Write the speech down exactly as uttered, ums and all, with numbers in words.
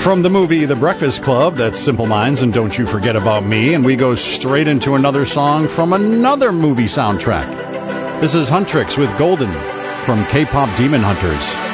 From the movie The Breakfast Club, that's Simple Minds and Don't You Forget About Me, and we go straight into another song from another movie soundtrack. This is Huntrix with Golden from K-Pop Demon Hunters.